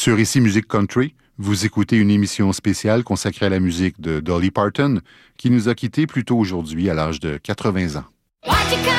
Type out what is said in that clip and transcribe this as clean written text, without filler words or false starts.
Sur Ici Musique Country, vous écoutez une émission spéciale consacrée à la musique de Dolly Parton, qui nous a quittés plus tôt aujourd'hui à l'âge de 80 ans.